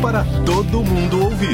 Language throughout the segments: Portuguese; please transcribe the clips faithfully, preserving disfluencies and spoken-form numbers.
para todo mundo ouvir.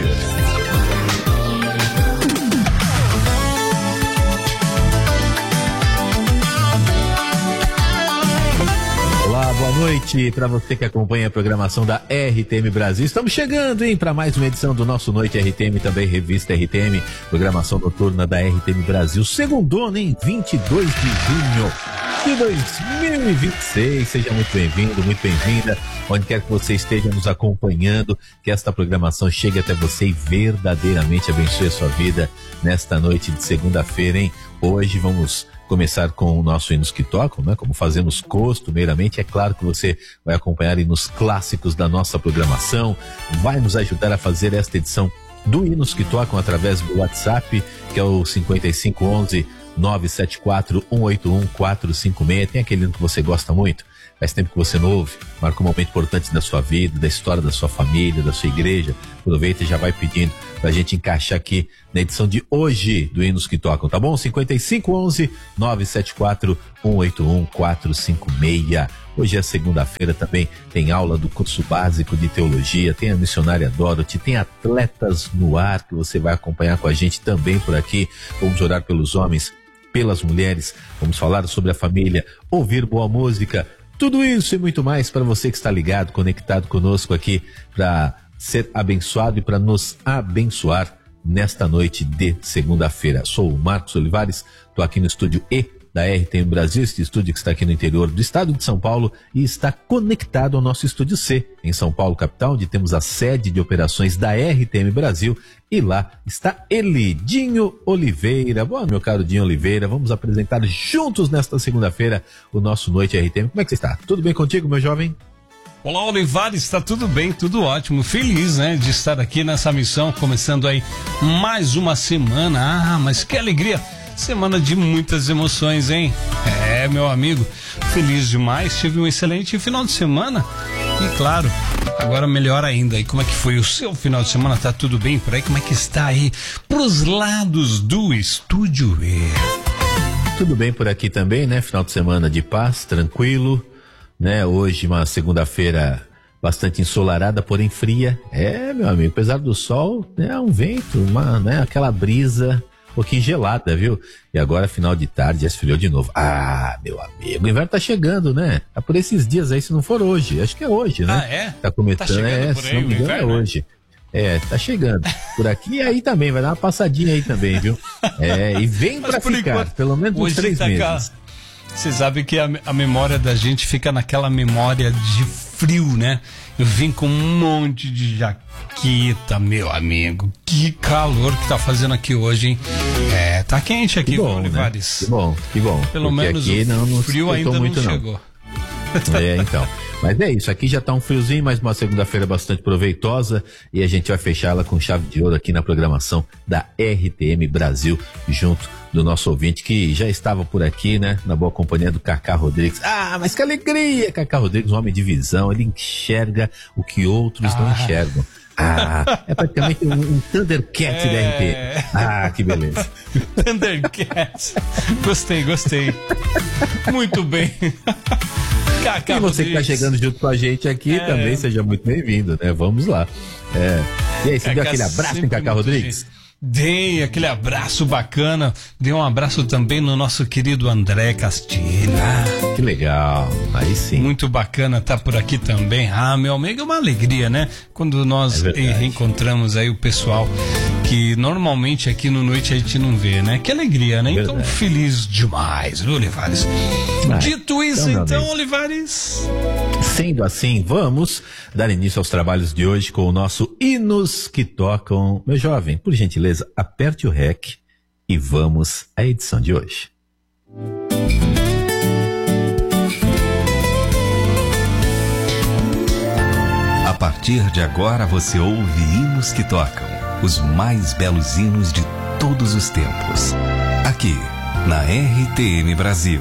Olá, boa noite para você que acompanha a programação da R T M Brasil. Estamos chegando, hein, para mais uma edição do nosso Noite R T M, também revista R T M, programação noturna da R T M Brasil. Segundona, em vinte e dois de junho de dois mil e vinte e seis. Seja muito bem-vindo, muito bem-vinda, onde quer que você esteja nos acompanhando, que esta programação chegue até você e verdadeiramente abençoe a sua vida nesta noite de segunda-feira, hein? Hoje vamos começar com o nosso Hinos que Tocam, né? Como fazemos costumeiramente. É claro que você vai acompanhar nos clássicos da nossa programação, vai nos ajudar a fazer esta edição do Hinos que Tocam através do WhatsApp, que é o cinco cinco um um, nove sete quatro, um oito um, quatro cinco seis. Tem aquele hino que você gosta muito, faz tempo que você não ouve, marca um momento importante da sua vida, da história da sua família, da sua igreja. Aproveita e já vai pedindo pra gente encaixar aqui na edição de hoje do Hinos que Tocam, tá bom? cinco cinco um um, nove sete quatro, um oito um, quatro cinco seis. Hoje é segunda-feira, também tem aula do curso básico de teologia, tem a missionária Dorothy, tem atletas no ar que você vai acompanhar com a gente também por aqui. Vamos orar pelos homens, pelas mulheres, vamos falar sobre a família, ouvir boa música, tudo isso e muito mais para você que está ligado, conectado conosco aqui, para ser abençoado e para nos abençoar nesta noite de segunda-feira. Sou o Marcos Olivares, estou aqui no estúdio E da R T M Brasil, este estúdio que está aqui no interior do estado de São Paulo e está conectado ao nosso estúdio C, em São Paulo, capital, onde temos a sede de operações da R T M Brasil, e lá está ele, Dinho Oliveira. Boa, meu caro Dinho Oliveira, vamos apresentar juntos nesta segunda-feira o nosso Noite R T M. Como é que você está? Tudo bem contigo, meu jovem? Olá, Olivares, está tudo bem, tudo ótimo, feliz, né, de estar aqui nessa missão, começando aí mais uma semana. Ah, mas que alegria! Semana de muitas emoções, hein? É, meu amigo, feliz demais, tive um excelente final de semana e, claro, agora melhor ainda. E como é que foi o seu final de semana? Tá tudo bem por aí? Como é que está aí pros lados do Estúdio E? Tudo bem por aqui também, né? Final de semana de paz, tranquilo, né? Hoje uma segunda-feira bastante ensolarada, porém fria. É, meu amigo, apesar do sol, é né, um vento, uma, né, aquela brisa um pouquinho gelada, viu? E agora, final de tarde, já esfriou de novo. Ah, meu amigo, o inverno tá chegando, né? Tá por esses dias aí, se não for hoje. Acho que é hoje, né? Ah, é? Tá começando, tá chegando é, por aí, se não me engano, é hoje. É, tá chegando. Por aqui e aí também, vai dar uma passadinha aí também, viu? É, e vem pra ficar, enquanto, pelo menos uns três tá meses. Você sabe que a, a memória da gente fica naquela memória de frio, né? Eu vim com um monte de jaqueta, meu amigo. Que calor que tá fazendo aqui hoje, hein? É, tá quente aqui, que bom, Olivares. Né? Que bom, que bom. Pelo menos aqui o não, não frio ainda não muito, chegou. Não. É, então. Mas é isso, aqui já tá um friozinho, mas uma segunda-feira bastante proveitosa e a gente vai fechá-la com chave de ouro aqui na programação da R T M Brasil, junto do nosso ouvinte que já estava por aqui, né, na boa companhia do Cacá Rodrigues. Ah, mas que alegria! Cacá Rodrigues, um homem de visão, ele enxerga o que outros ah. não enxergam. Ah, é praticamente um, um Thundercat é... da R T M. Ah, que beleza. Thundercat. Gostei, gostei. Muito bem. Cacá e você Rodrigues. que está chegando junto com a gente aqui é... também, seja muito bem-vindo, né? Vamos lá. É. E aí, você Cacá deu aquele abraço em Cacá Rodrigues? Gente. Dei aquele abraço bacana, dei um abraço também no nosso querido André Castilho. Ah, que legal, aí sim. Muito bacana tá por aqui também. Ah, meu amigo, é uma alegria, né? Quando nós é reencontramos aí o pessoal que normalmente aqui no Noite a gente não vê, né? Que alegria, né? É então, feliz demais, viu, Olivares? Ah, Dito isso, então, então Olivares... Sendo assim, vamos dar início aos trabalhos de hoje com o nosso Hinos que Tocam. Meu jovem, por gentileza, aperte o rec e vamos à edição de hoje. A partir de agora você ouve Hinos que Tocam, os mais belos hinos de todos os tempos. Aqui, na R T M Brasil.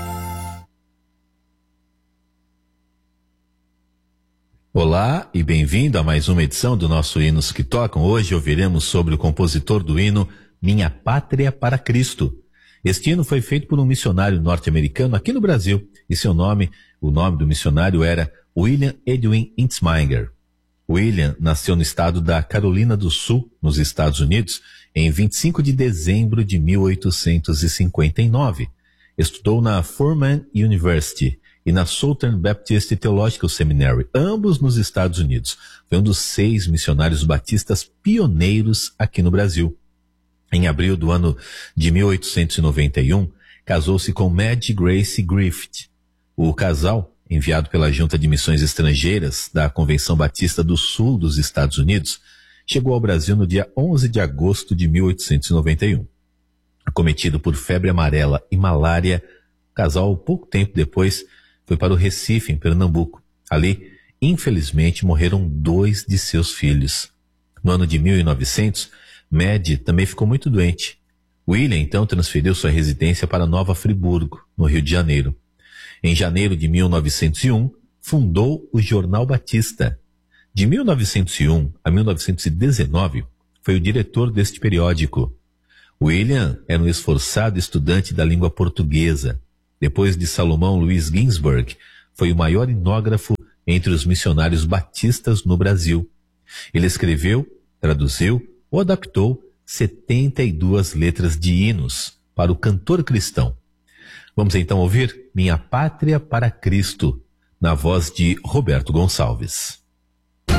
Olá e bem-vindo a mais uma edição do nosso Hinos que Tocam. Hoje ouviremos sobre o compositor do hino Minha Pátria para Cristo. Este hino foi feito por um missionário norte-americano aqui no Brasil e seu nome, o nome do missionário era William Edwin Intzminger. William nasceu no estado da Carolina do Sul, nos Estados Unidos, em vinte e cinco de dezembro de mil oitocentos e cinquenta e nove. Estudou na Furman University e na Southern Baptist Theological Seminary, ambos nos Estados Unidos. Foi um dos seis missionários batistas pioneiros aqui no Brasil. Em abril do ano de mil oitocentos e noventa e um, casou-se com Madge Grace Griffith. O casal, enviado pela Junta de Missões Estrangeiras da Convenção Batista do Sul dos Estados Unidos, chegou ao Brasil no dia onze de agosto de mil oitocentos e noventa e um. Acometido por febre amarela e malária, o casal, pouco tempo depois, foi para o Recife, em Pernambuco. Ali, infelizmente, morreram dois de seus filhos. No ano de mil e novecentos, Madge também ficou muito doente. William, então, transferiu sua residência para Nova Friburgo, no Rio de Janeiro. Em janeiro de mil novecentos e um, fundou o Jornal Batista. De mil novecentos e um a mil novecentos e dezenove, foi o diretor deste periódico. William era um esforçado estudante da língua portuguesa. Depois de Salomão Luiz Ginsburg, foi o maior etnógrafo entre os missionários batistas no Brasil. Ele escreveu, traduziu ou adaptou setenta e duas letras de hinos para o cantor cristão. Vamos então ouvir Minha Pátria para Cristo, na voz de Roberto Gonçalves.